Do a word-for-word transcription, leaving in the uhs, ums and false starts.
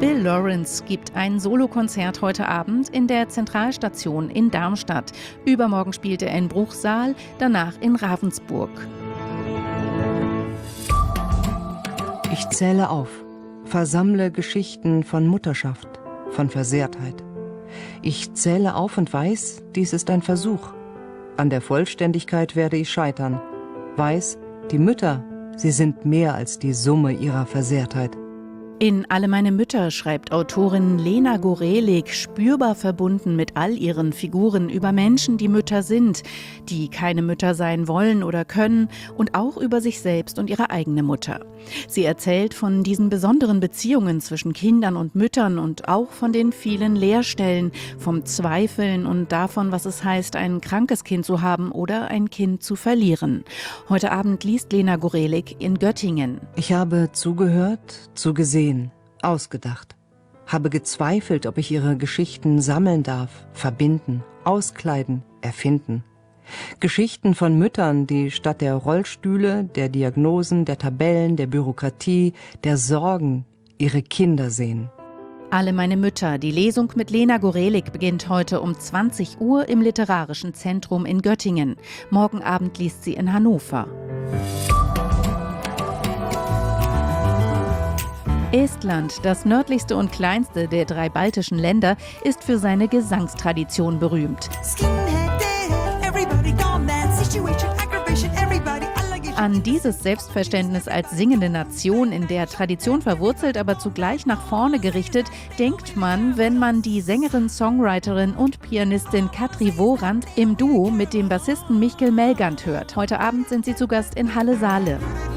Bill Lawrence gibt ein Solokonzert heute Abend in der Zentralstation in Darmstadt. Übermorgen spielt er in Bruchsal, danach in Ravensburg. Ich zähle auf, versammle Geschichten von Mutterschaft, von Versehrtheit. Ich zähle auf und weiß, dies ist ein Versuch. An der Vollständigkeit werde ich scheitern. Weiß, die Mütter, sie sind mehr als die Summe ihrer Versehrtheit. In Alle meine Mütter schreibt Autorin Lena Gorelik spürbar verbunden mit all ihren Figuren über Menschen, die Mütter sind, die keine Mütter sein wollen oder können und auch über sich selbst und ihre eigene Mutter. Sie erzählt von diesen besonderen Beziehungen zwischen Kindern und Müttern und auch von den vielen Leerstellen, vom Zweifeln und davon, was es heißt, ein krankes Kind zu haben oder ein Kind zu verlieren. Heute Abend liest Lena Gorelik in Göttingen. Ich habe zugehört, zugesehen, ausgedacht, habe gezweifelt, ob ich ihre Geschichten sammeln darf, verbinden, auskleiden, erfinden. Geschichten von Müttern, die statt der Rollstühle, der Diagnosen, der Tabellen, der Bürokratie, der Sorgen ihre Kinder sehen. Alle meine Mütter. Die Lesung mit Lena Gorelik beginnt heute um zwanzig Uhr im Literarischen Zentrum in Göttingen. Morgen Abend liest sie in Hannover. Estland, das nördlichste und kleinste der drei baltischen Länder, ist für seine Gesangstradition berühmt. An dieses Selbstverständnis als singende Nation, in der Tradition verwurzelt, aber zugleich nach vorne gerichtet, denkt man, wenn man die Sängerin, Songwriterin und Pianistin Katri Worand im Duo mit dem Bassisten Michael Melgant hört. Heute Abend sind sie zu Gast in Halle Saale.